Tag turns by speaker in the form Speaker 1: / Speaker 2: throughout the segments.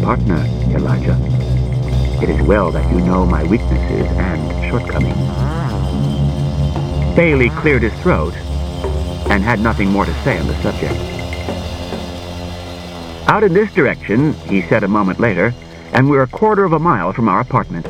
Speaker 1: partner, Elijah. It is well that you know my weaknesses and shortcomings. Bailey cleared his throat and had nothing more to say on the subject. Out in this direction, he said a moment later, and we're a quarter of a mile from our apartment.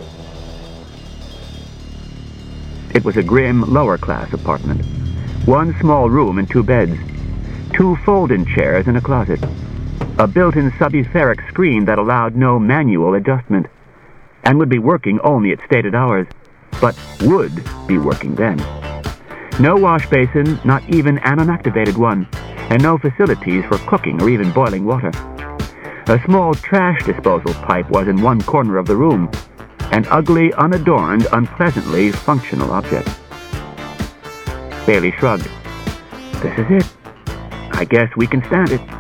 Speaker 1: It was a grim, lower-class apartment. One small room and 2 beds, 2 fold-in chairs and a closet, a built-in sub-etheric screen that allowed no manual adjustment, and would be working only at stated hours, but would be working then. No wash basin, not even an unactivated one, and no facilities for cooking or even boiling water. A small trash disposal pipe was in one corner of the room, an ugly, unadorned, unpleasantly functional object. Bailey shrugged. This is it. I guess we can stand it.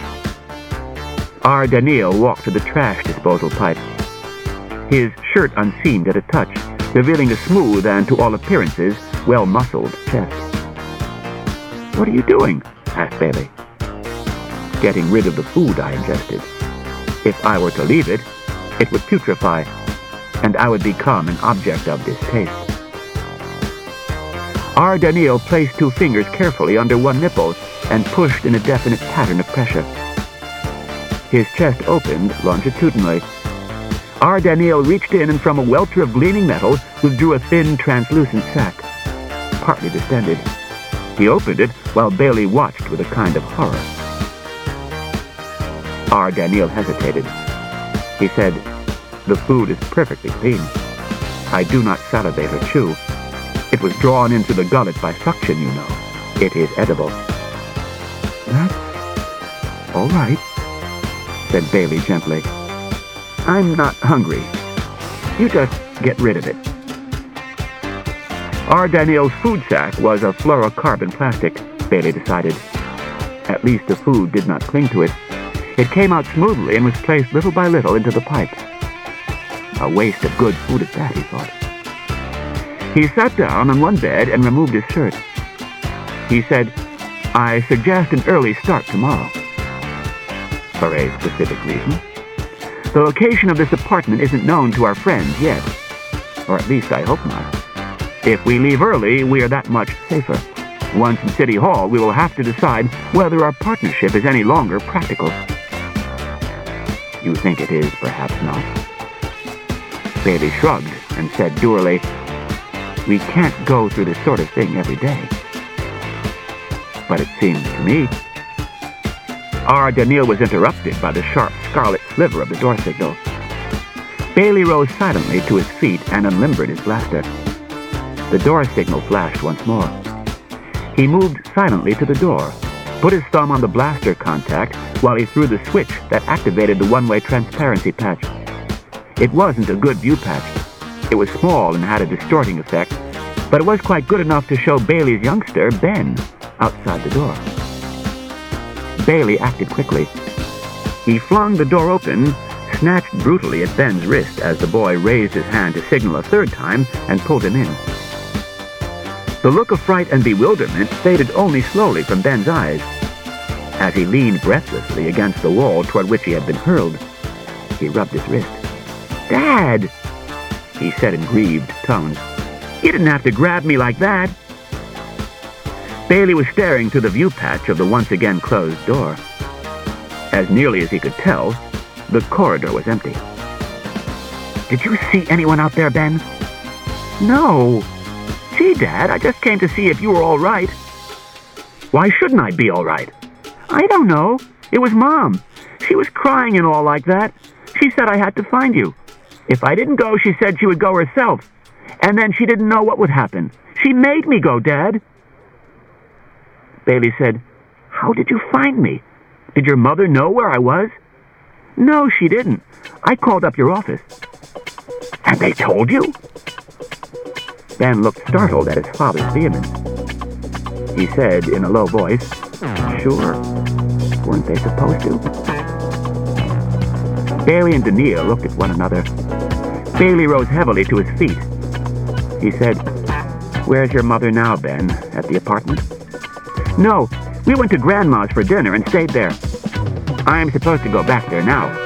Speaker 1: R. Daniel walked to the trash disposal pipe. His shirt unseamed at a touch, revealing a smooth and, to all appearances, well-muscled chest. What are you doing? Asked Bailey. Getting rid of the food I ingested. If I were to leave it, it would putrefy, and I would become an object of distaste. R. Daniel placed 2 fingers carefully under one nipple and pushed in a definite pattern of pressure. His chest opened longitudinally. R. Daniel reached in and from a welter of gleaming metal withdrew a thin, translucent sack, partly distended. He opened it while Bailey watched with a kind of horror. R. Daniel hesitated. He said, "The food is perfectly clean. I do not salivate or chew. It was drawn into the gullet by suction, you know. It is edible." "That's all right," said Bailey gently. "I'm not hungry. You just get rid of it." R. Daniel's food sack was of fluorocarbon plastic, Bailey decided. At least the food did not cling to it. It came out smoothly and was placed little by little into the pipe. A waste of good food at that, he thought. He sat down on one bed and removed his shirt. He said, "I suggest an early start tomorrow." "For a specific reason?" "The location of this apartment isn't known to our friends yet. Or at least I hope not. If we leave early, we are that much safer. Once in City Hall, we will have to decide whether our partnership is any longer practical." "You think it is, perhaps not." Bailey shrugged and said dourly, "We can't go through this sort of thing every day." "But it seems to me..." R. Daniel was interrupted by the sharp scarlet sliver of the door signal. Bailey rose silently to his feet and unlimbered his blaster. The door signal flashed once more. He moved silently to the door, put his thumb on the blaster contact while he threw the switch that activated the one-way transparency patch. It wasn't a good view patch. It was small and had a distorting effect, but it was quite good enough to show Bailey's youngster, Ben, outside the door. Bailey acted quickly. He flung the door open, snatched brutally at Ben's wrist as the boy raised his hand to signal a 3rd time, and pulled him in. The look of fright and bewilderment faded only slowly from Ben's eyes as he leaned breathlessly against the wall toward which he had been hurled. He rubbed his wrist. "Dad!" he said in grieved tones. "You didn't have to grab me like that." Bailey was staring through the view patch of the once again closed door. As nearly as he could tell, the corridor was empty. "Did you see anyone out there, Ben?" "No." "Gee, Dad, I just came to see if you were all right." "Why shouldn't I be all right?" "I don't know. It was Mom. She was crying and all like that. She said I had to find you. If I didn't go, she said she would go herself. And then she didn't know what would happen. She made me go, Dad." Bailey said, "How did you find me? Did your mother know where I was?" "No, she didn't. I called up your office." "And they told you?" Ben looked startled at his father's vehemence. He said in a low voice, "Sure. Weren't they supposed to?" Bailey and Daniel looked at one another. Bailey rose heavily to his feet. He said, "Where's your mother now, Ben? At the apartment?" "No, we went to Grandma's for dinner and stayed there. I'm supposed to go back there now."